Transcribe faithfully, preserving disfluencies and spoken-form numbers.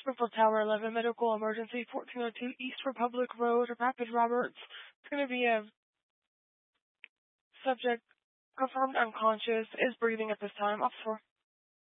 Springfield Tower eleven, medical emergency, fourteen oh two East Republic Road, Rapid Roberts. It's going to be a subject confirmed unconscious, is breathing at this time. Officer.